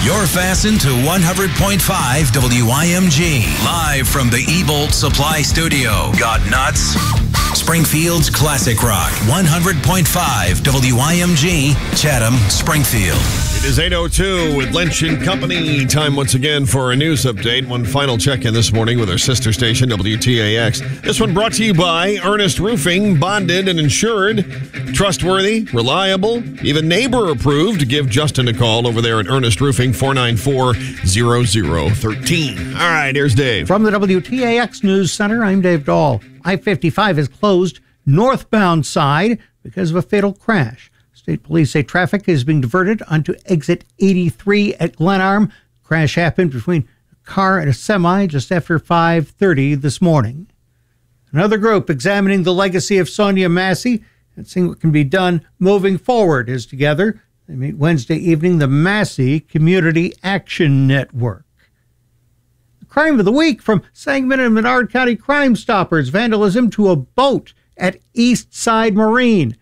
You're fastened to 100.5 WIMG. Live from the Ebolt Supply Studio. Got nuts? Springfield's Classic Rock. 100.5 WIMG. Chatham, Springfield. It is 8:02 with Lynch & Company. Time once again for a news update. One final check-in this morning with our sister station, WTAX. This one brought to you by Ernest Roofing. Bonded and insured. Trustworthy, reliable, even neighbor-approved. Give Justin a call over there at Ernest Roofing, 494-0013. All right, here's Dave. From the WTAX News Center, I'm Dave Dahl. I-55 is closed northbound side because of a fatal crash. State police say traffic is being diverted onto exit 83 at Glenarm. Crash happened between a car and a semi just after 5:30 this morning. Another group examining the legacy of Sonia Massey and seeing what can be done moving forward is together. They meet Wednesday evening, the Massey Community Action Network. The crime of the week from Sangamon and Menard County Crime Stoppers, vandalism to a boat at East Side Marine.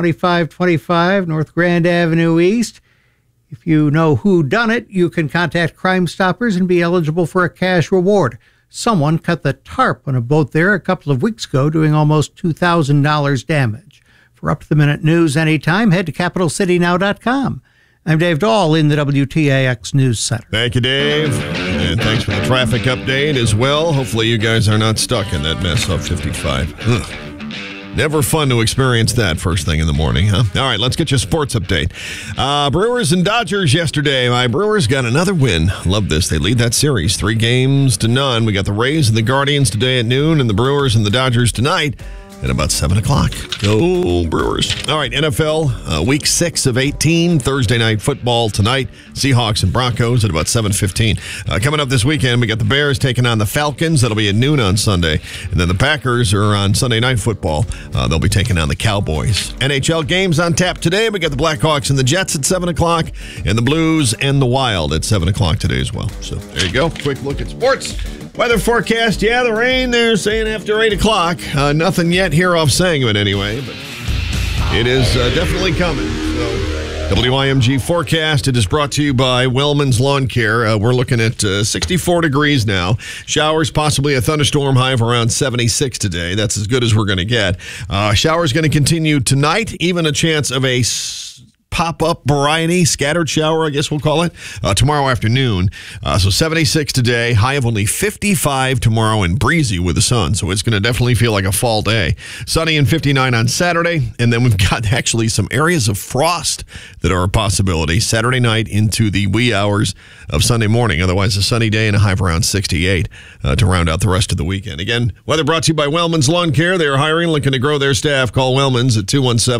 2525 North Grand Avenue East. If you know who done it, you can contact Crime Stoppers and be eligible for a cash reward. Someone cut the tarp on a boat there a couple of weeks ago, doing almost $2,000 damage. For up-to-the-minute news anytime, head to CapitalCityNow.com. I'm Dave Dahl in the WTAX News Center. Thank you, Dave. And thanks for the traffic update as well. Hopefully you guys are not stuck in that mess of 55. Ugh. Never fun to experience that first thing in the morning, huh? All right, let's get you a sports update. Brewers and Dodgers yesterday. My Brewers got another win. Love this. They lead that series 3-0. We got the Rays and the Guardians today at noon, and the Brewers and the Dodgers tonight at about 7 o'clock. Go Brewers. All right, NFL, week 6 of 18, Thursday night football tonight. Seahawks and Broncos at about 7:15. Coming up this weekend, we got the Bears taking on the Falcons. That'll be at noon on Sunday. And then the Packers are on Sunday night football. They'll be taking on the Cowboys. NHL games on tap today. We got the Blackhawks and the Jets at 7 o'clock, and the Blues and the Wild at 7 o'clock today as well. So there you go. Quick look at sports. Weather forecast, yeah, the rain, they're saying after 8 o'clock. Nothing yet here off Sangamon anyway, but it is definitely coming. So, WIMG forecast, it is brought to you by Wellman's Lawn Care. We're looking at 64 degrees now. Showers, possibly a thunderstorm, high of around 76 today. That's as good as we're going to get. Showers going to continue tonight, even a chance of a pop-up variety, scattered shower, I guess we'll call it, tomorrow afternoon. So 76 today, high of only 55 tomorrow, and breezy with the sun. So it's going to definitely feel like a fall day. Sunny and 59 on Saturday, and then we've got actually some areas of frost that are a possibility Saturday night into the wee hours of Sunday morning. Otherwise, a sunny day and a high of around 68 to round out the rest of the weekend. Again, weather brought to you by Wellman's Lawn Care. They are hiring, looking to grow their staff. Call Wellman's at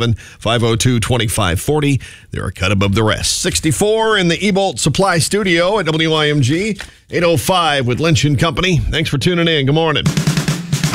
217-502-2540. They're a cut above the rest. 64 in the Ebolt Supply Studio at WIMG. 8:05 with Lynch & Company. Thanks for tuning in. Good morning.